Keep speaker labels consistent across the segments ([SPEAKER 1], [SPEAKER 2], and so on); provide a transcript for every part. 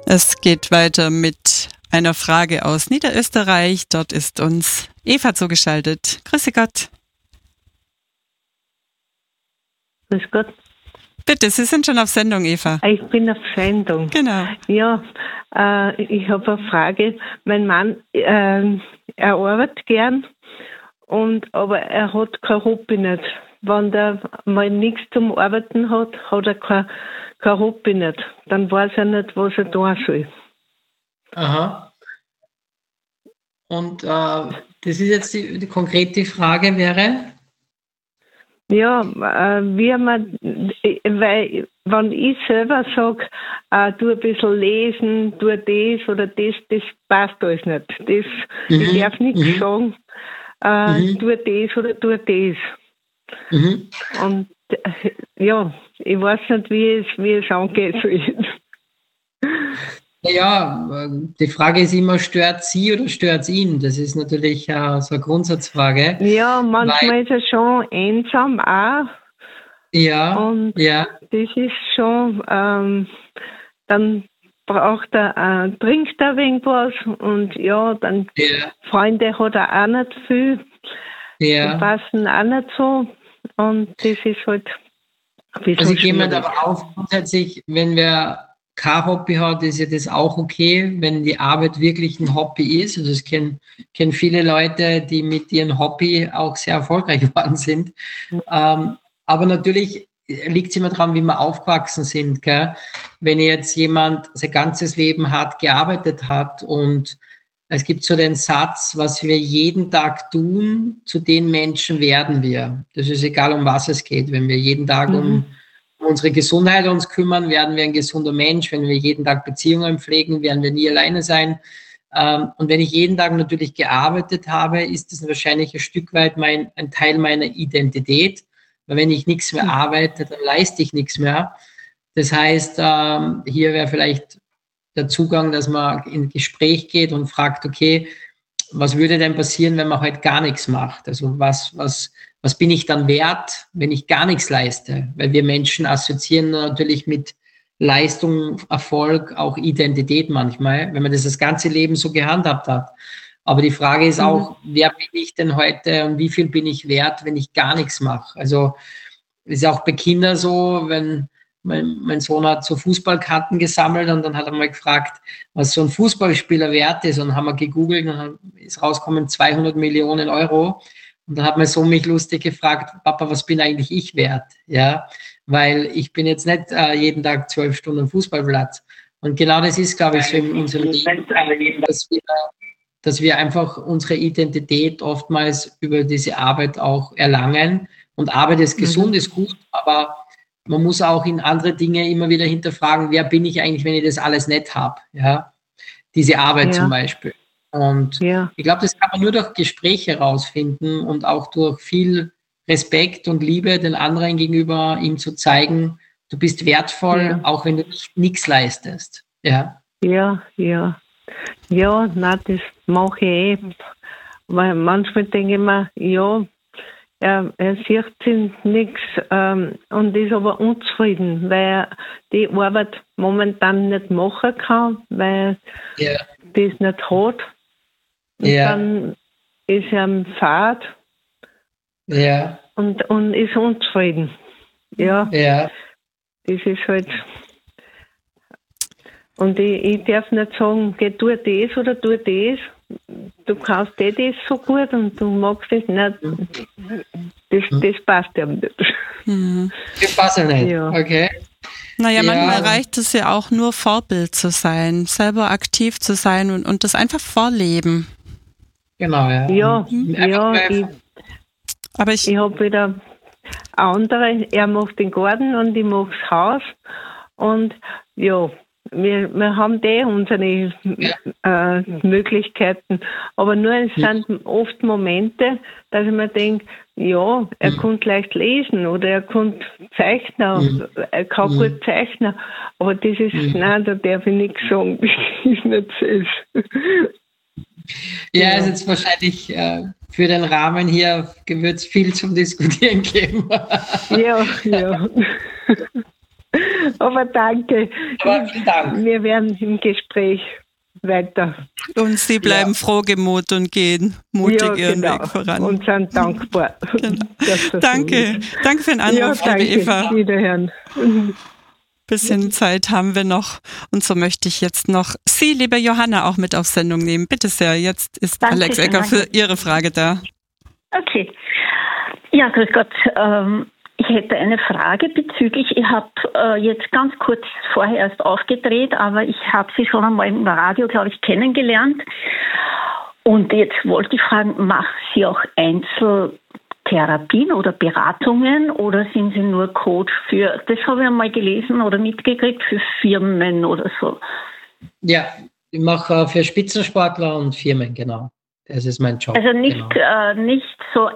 [SPEAKER 1] Es geht weiter mit einer Frage aus Niederösterreich. Dort ist uns Eva zugeschaltet. Grüße Gott.
[SPEAKER 2] Grüß Gott.
[SPEAKER 1] Bitte, Sie sind schon auf Sendung, Eva.
[SPEAKER 2] Ich bin auf Sendung.
[SPEAKER 1] Genau.
[SPEAKER 2] Ja, ich habe eine Frage. Mein Mann, er arbeitet gern, aber er hat kein Hobby nicht. Wenn der mal nichts zum Arbeiten hat, hat er kein Hobby nicht. Dann weiß er nicht, was er tun soll.
[SPEAKER 3] Aha. Und das ist jetzt die konkrete Frage wäre?
[SPEAKER 2] Ja, weil wenn ich selber sage, tu ein bisschen lesen, tu das oder das passt alles nicht. Ich darf nichts sagen, tu das oder tu das. Und ja, ich weiß nicht, wie es angehen soll.
[SPEAKER 3] Ja, die Frage ist immer, stört sie oder stört es ihn? Das ist natürlich so eine Grundsatzfrage.
[SPEAKER 2] Ja, manchmal ist er schon einsam auch.
[SPEAKER 3] Ja,
[SPEAKER 2] und
[SPEAKER 3] ja.
[SPEAKER 2] Das ist schon, dann trinkt er irgendwas und ja, dann Freunde hat er auch nicht viel.
[SPEAKER 3] Ja.
[SPEAKER 2] Die passen auch nicht so und das ist halt ein bisschen
[SPEAKER 3] Also ich gehe mir
[SPEAKER 2] schwierig.
[SPEAKER 3] aber auf, grundsätzlich, wenn wer kein Hobby hat, ist ja das auch okay, wenn die Arbeit wirklich ein Hobby ist. Also ich kenne viele Leute, die mit ihrem Hobby auch sehr erfolgreich geworden sind. Aber natürlich liegt es immer daran, wie wir aufgewachsen sind. Gell? Wenn jetzt jemand sein ganzes Leben hart gearbeitet hat und es gibt so den Satz, was wir jeden Tag tun, zu den Menschen werden wir. Das ist egal, um was es geht. Wenn wir jeden Tag um unsere Gesundheit uns kümmern, werden wir ein gesunder Mensch. Wenn wir jeden Tag Beziehungen pflegen, werden wir nie alleine sein. Und wenn ich jeden Tag natürlich gearbeitet habe, ist das wahrscheinlich ein Stück weit ein Teil meiner Identität. Weil wenn ich nichts mehr arbeite, dann leiste ich nichts mehr. Das heißt, hier wäre vielleicht der Zugang, dass man in ein Gespräch geht und fragt, okay, was würde denn passieren, wenn man heute gar nichts macht? Also was bin ich dann wert, wenn ich gar nichts leiste? Weil wir Menschen assoziieren natürlich mit Leistung, Erfolg, auch Identität manchmal, wenn man das ganze Leben so gehandhabt hat. Aber die Frage ist auch, wer bin ich denn heute und wie viel bin ich wert, wenn ich gar nichts mache? Also ist auch bei Kindern so, wenn mein Sohn hat so Fußballkarten gesammelt und dann hat er mal gefragt, was so ein Fußballspieler wert ist, und dann haben wir gegoogelt und dann ist rausgekommen 200 Millionen Euro. Und dann hat mein Sohn mich lustig gefragt, Papa, was bin eigentlich ich wert? Ja, weil ich bin jetzt nicht jeden Tag 12 Stunden am Fußballplatz. Und genau das ist, glaube ich, so in unserem Leben, dass wir einfach unsere Identität oftmals über diese Arbeit auch erlangen. Und Arbeit ist gesund, ist gut, aber man muss auch in andere Dinge immer wieder hinterfragen, wer bin ich eigentlich, wenn ich das alles nicht habe? Ja? Diese Arbeit zum Beispiel. Und ich glaube, das kann man nur durch Gespräche herausfinden und auch durch viel Respekt und Liebe den anderen gegenüber, ihm zu zeigen, du bist wertvoll, auch wenn du nichts leistest. Ja,
[SPEAKER 2] nein, das mache ich weil manchmal denke ich mir, er sieht sich nichts und ist aber unzufrieden, weil er die Arbeit momentan nicht machen kann, weil das nicht hat. Und dann ist er am Fahrt und ist unzufrieden. Ja. Das ist halt. Und ich darf nicht sagen, geh, tu das oder tu das. Du kannst das so gut und du magst das nicht. Das passt ja nicht.
[SPEAKER 3] Das passt ja nicht, okay.
[SPEAKER 1] Naja, manchmal reicht es ja auch nur, Vorbild zu sein, selber aktiv zu sein und das einfach vorleben.
[SPEAKER 3] Genau,
[SPEAKER 2] ich habe wieder andere, er macht den Garten und ich mache das Haus und wir haben unsere Möglichkeiten, aber nur es sind oft Momente, dass ich mir denke, er kann leicht lesen oder er kann zeichnen, er kann gut zeichnen, aber das ist, nein, da darf ich nichts sagen, das ist nicht so.
[SPEAKER 3] Ja, ist jetzt wahrscheinlich für den Rahmen hier wird es viel zum Diskutieren geben.
[SPEAKER 2] Ja. Aber danke.
[SPEAKER 3] Aber vielen Dank.
[SPEAKER 2] Wir werden im Gespräch weiter.
[SPEAKER 1] Und Sie bleiben frohgemut und gehen mutig Ihren
[SPEAKER 2] genau.
[SPEAKER 1] Weg voran.
[SPEAKER 2] Und sind dankbar.
[SPEAKER 1] Genau.
[SPEAKER 2] dass das
[SPEAKER 1] Danke. Danke für den Anruf,
[SPEAKER 2] danke.
[SPEAKER 1] liebe Eva.
[SPEAKER 2] Wiederhören.
[SPEAKER 1] Bisschen Zeit haben wir noch. Und so möchte ich jetzt noch Sie, liebe Johanna, auch mit auf Sendung nehmen. Bitte sehr, jetzt ist
[SPEAKER 4] Dankeschön,
[SPEAKER 1] Alex Ecker für Ihre Frage da.
[SPEAKER 4] Okay. Ja, grüß Gott. Ich hätte eine Frage bezüglich, ich habe jetzt ganz kurz vorher erst aufgedreht, aber ich habe Sie schon einmal im Radio, glaube ich, kennengelernt. Und jetzt wollte ich fragen, machen Sie auch Einzeltherapien oder Beratungen oder sind Sie nur Coach für, das habe ich einmal gelesen oder mitgekriegt, für Firmen oder so?
[SPEAKER 3] Ja, ich mache für Spitzensportler und Firmen, genau. Das ist mein Job.
[SPEAKER 4] Also nicht so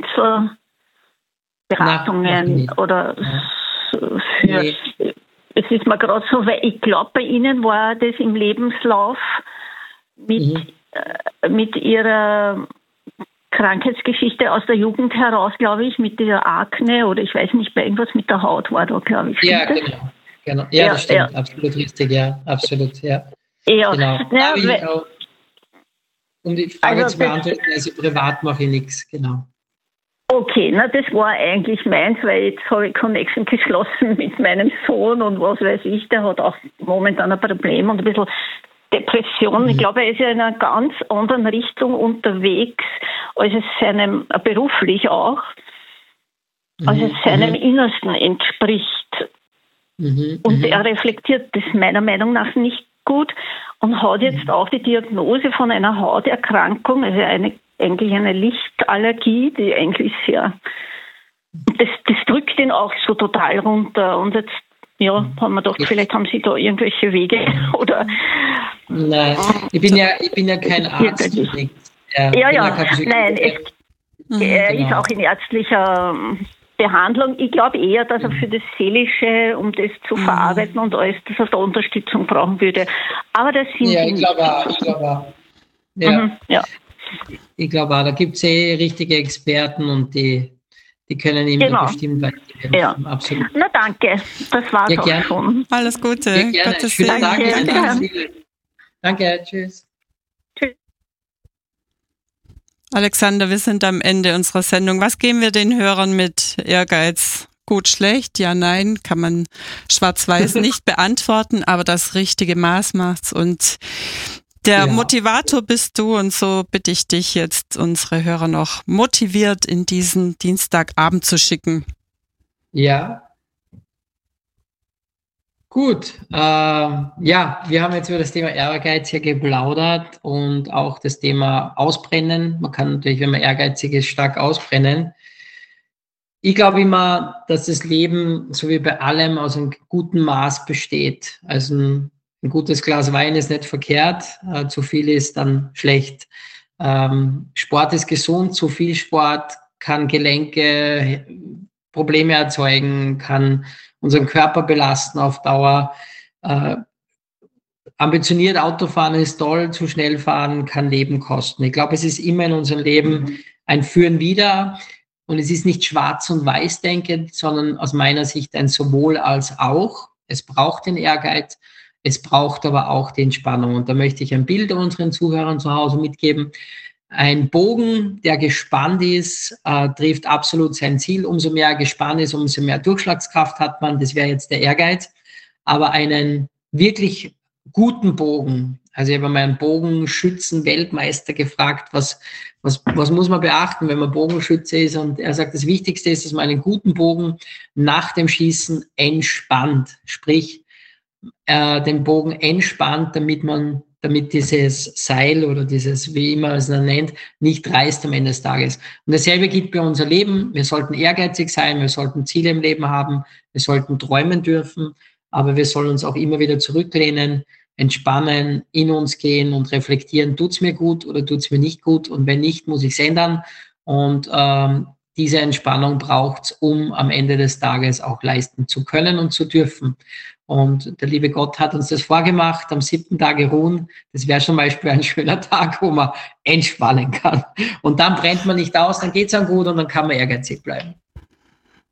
[SPEAKER 4] Einzelberatungen oder für... Nee. Es ist mir gerade so, weil ich glaube, bei Ihnen war das im Lebenslauf mit Ihrer Krankheitsgeschichte aus der Jugend heraus, glaube ich, mit dieser Akne oder ich weiß nicht, bei irgendwas mit der Haut war da, glaube ich.
[SPEAKER 3] Ja, genau. Ja, das stimmt. Absolut richtig, ja. Absolut, ja.
[SPEAKER 4] Ja,
[SPEAKER 3] genau.
[SPEAKER 4] Ja,
[SPEAKER 3] um die Frage zu beantworten, also privat mache ich nichts, genau.
[SPEAKER 4] Okay, das war eigentlich meins, weil jetzt habe ich Connection geschlossen mit meinem Sohn und was weiß ich, der hat auch momentan ein Problem und ein bisschen Depression. Ich glaube, er ist ja in einer ganz anderen Richtung unterwegs, als es seinem, beruflich auch, als es seinem Innersten entspricht. Und er reflektiert das meiner Meinung nach nicht gut und hat jetzt auch die Diagnose von einer Hauterkrankung, also eigentlich eine Lichtallergie, die eigentlich sehr, das drückt ihn auch so total runter. Und jetzt, haben wir gedacht, vielleicht haben Sie da irgendwelche Wege oder...
[SPEAKER 3] Nein, ich bin ja kein Arzt.
[SPEAKER 4] Nein, er ist auch in ärztlicher Behandlung. Ich glaube eher, dass er für das Seelische, um das zu verarbeiten und alles, dass er da Unterstützung brauchen würde. Aber das sind
[SPEAKER 3] ich glaube auch. Ja. Ich glaube auch, da gibt es richtige Experten und die können ihm bestimmt weiterhelfen.
[SPEAKER 4] Ja.
[SPEAKER 3] Absolut.
[SPEAKER 4] Na danke, das war's auch schon.
[SPEAKER 1] Alles Gute.
[SPEAKER 3] Ja, gerne. Schönen Tag. Danke, tschüss.
[SPEAKER 1] Alexander, wir sind am Ende unserer Sendung. Was geben wir den Hörern mit? Ehrgeiz? Gut, schlecht? Ja, nein, kann man schwarz-weiß nicht beantworten, aber das richtige Maß macht's und der Motivator bist du und so bitte ich dich jetzt, unsere Hörer noch motiviert in diesen Dienstagabend zu schicken.
[SPEAKER 3] Ja. Gut. Wir haben jetzt über das Thema Ehrgeiz hier geplaudert und auch das Thema Ausbrennen. Man kann natürlich, wenn man ehrgeizig ist, stark ausbrennen. Ich glaube immer, dass das Leben, so wie bei allem, aus einem guten Maß besteht. Also ein gutes Glas Wein ist nicht verkehrt, zu viel ist dann schlecht. Sport ist gesund, zu viel Sport kann Gelenke, Probleme erzeugen, kann unseren Körper belasten auf Dauer. Ambitioniert Autofahren ist toll, zu schnell fahren kann Leben kosten. Ich glaube, es ist immer in unserem Leben ein Für und Wider und es ist nicht schwarz und weiß denkend, sondern aus meiner Sicht ein sowohl als auch. Es braucht den Ehrgeiz, es braucht aber auch die Entspannung. Und da möchte ich ein Bild unseren Zuhörern zu Hause mitgeben. Ein Bogen, der gespannt ist, trifft absolut sein Ziel. Umso mehr er gespannt ist, umso mehr Durchschlagskraft hat man. Das wäre jetzt der Ehrgeiz. Aber einen wirklich guten Bogen, also ich habe mal einen Bogenschützen-Weltmeister gefragt, was muss man beachten, wenn man Bogenschütze ist? Und er sagt, das Wichtigste ist, dass man einen guten Bogen nach dem Schießen entspannt. Sprich, den Bogen entspannt, damit dieses Seil oder dieses, wie immer es dann nennt, nicht reißt am Ende des Tages. Und dasselbe gilt bei unser Leben. Wir sollten ehrgeizig sein, wir sollten Ziele im Leben haben, wir sollten träumen dürfen, aber wir sollen uns auch immer wieder zurücklehnen, entspannen, in uns gehen und reflektieren, tut's mir gut oder tut's mir nicht gut? Und wenn nicht, muss ich es ändern. Und diese Entspannung braucht's, um am Ende des Tages auch leisten zu können und zu dürfen. Und der liebe Gott hat uns das vorgemacht, am 7. Tage ruhen. Das wäre zum Beispiel ein schöner Tag, wo man entspannen kann. Und dann brennt man nicht aus, dann geht's einem gut und dann kann man ehrgeizig bleiben.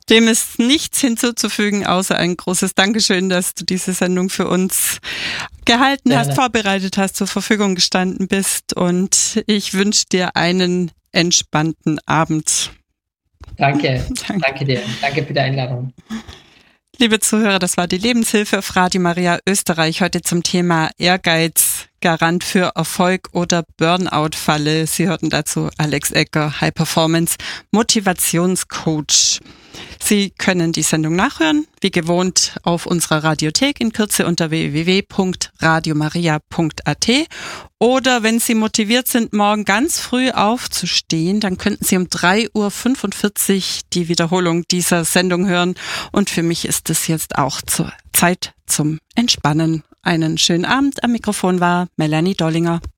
[SPEAKER 1] Dem ist nichts hinzuzufügen, außer ein großes Dankeschön, dass du diese Sendung für uns gehalten hast, vorbereitet hast, zur Verfügung gestanden bist. Und ich wünsche dir einen entspannten Abend.
[SPEAKER 3] Danke dir. Danke für die Einladung.
[SPEAKER 1] Liebe Zuhörer, das war die Lebenshilfe auf Radio Maria Österreich. Heute zum Thema Ehrgeiz, Garant für Erfolg oder Burnout-Falle. Sie hörten dazu Alex Ecker, High Performance Motivationscoach. Sie können die Sendung nachhören, wie gewohnt, auf unserer Radiothek in Kürze unter www.radiomaria.at. Oder wenn Sie motiviert sind, morgen ganz früh aufzustehen, dann könnten Sie um 3:45 Uhr die Wiederholung dieser Sendung hören. Und für mich ist es jetzt auch zur Zeit zum Entspannen. Einen schönen Abend. Am Mikrofon war Melanie Dollinger.